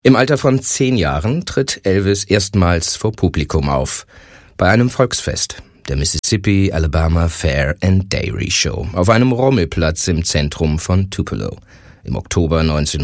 Im Alter von 10 Jahren tritt Elvis erstmals vor Publikum auf. Bei einem Volksfest, der Mississippi Alabama Fair and Dairy Show, auf einem Rommelplatz im Zentrum von Tupelo, im Oktober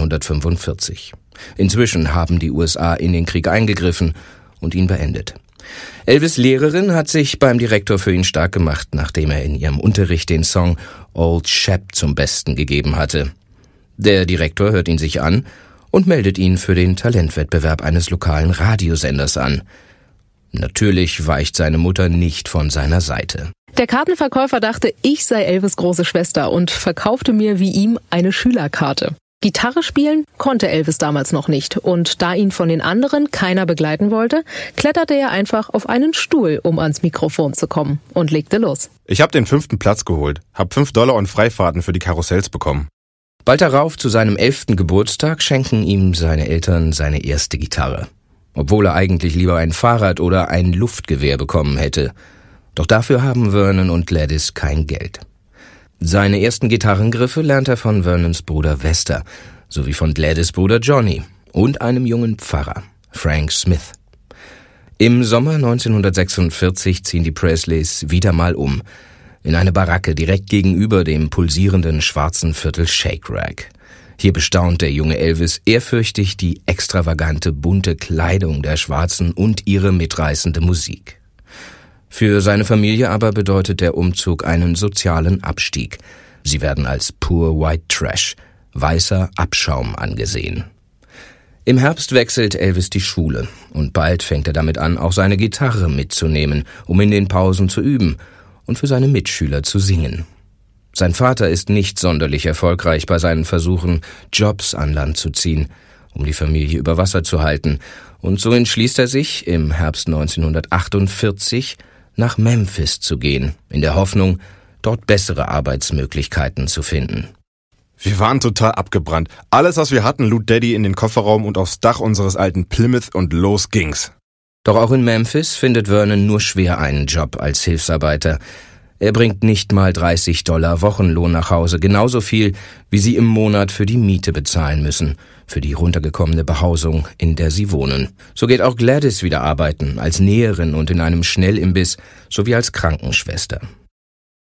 1945. Inzwischen haben die USA in den Krieg eingegriffen und ihn beendet. Elvis' Lehrerin hat sich beim Direktor für ihn stark gemacht, nachdem er in ihrem Unterricht den Song Old Shep zum Besten gegeben hatte. Der Direktor hört ihn sich an und meldet ihn für den Talentwettbewerb eines lokalen Radiosenders an. Natürlich weicht seine Mutter nicht von seiner Seite. Der Kartenverkäufer dachte, ich sei Elvis' große Schwester und verkaufte mir wie ihm eine Schülerkarte. Gitarre spielen konnte Elvis damals noch nicht und da ihn von den anderen keiner begleiten wollte, kletterte er einfach auf einen Stuhl, um ans Mikrofon zu kommen und legte los. Ich habe den 5. Platz geholt, habe $5 und Freifahrten für die Karussells bekommen. Bald darauf, zu seinem 11. Geburtstag, schenken ihm seine Eltern seine erste Gitarre. Obwohl er eigentlich lieber ein Fahrrad oder ein Luftgewehr bekommen hätte. Doch dafür haben Vernon und Gladys kein Geld. Seine ersten Gitarrengriffe lernt er von Vernons Bruder Vester, sowie von Gladys' Bruder Johnny und einem jungen Pfarrer, Frank Smith. Im Sommer 1946 ziehen die Presleys wieder mal um, in eine Baracke direkt gegenüber dem pulsierenden schwarzen Viertel Shake Rack. Hier bestaunt der junge Elvis ehrfürchtig die extravagante, bunte Kleidung der Schwarzen und ihre mitreißende Musik. Für seine Familie aber bedeutet der Umzug einen sozialen Abstieg. Sie werden als Poor White Trash, weißer Abschaum angesehen. Im Herbst wechselt Elvis die Schule und bald fängt er damit an, auch seine Gitarre mitzunehmen, um in den Pausen zu üben und für seine Mitschüler zu singen. Sein Vater ist nicht sonderlich erfolgreich bei seinen Versuchen, Jobs an Land zu ziehen, um die Familie über Wasser zu halten, und so entschließt er sich, im Herbst 1948 nach Memphis zu gehen, in der Hoffnung, dort bessere Arbeitsmöglichkeiten zu finden. Wir waren total abgebrannt. Alles, was wir hatten, lud Daddy in den Kofferraum und aufs Dach unseres alten Plymouth und los ging's. Doch auch in Memphis findet Vernon nur schwer einen Job als Hilfsarbeiter. Er bringt nicht mal $30 Wochenlohn nach Hause, genauso viel, wie sie im Monat für die Miete bezahlen müssen, für die runtergekommene Behausung, in der sie wohnen. So geht auch Gladys wieder arbeiten, als Näherin und in einem Schnellimbiss sowie als Krankenschwester.